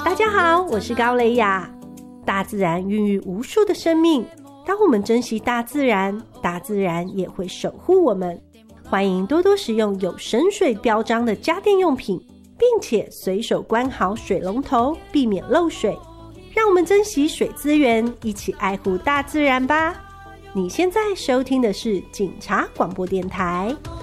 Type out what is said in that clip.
大家好，我是高蕾雅。大自然孕育无数的生命，当我们珍惜大自然，大自然也会守护我们。欢迎多多使用有省水标章的家电用品，并且随手关好水龙头，避免漏水。让我们珍惜水资源，一起爱护大自然吧。你现在收听的是警察广播电台。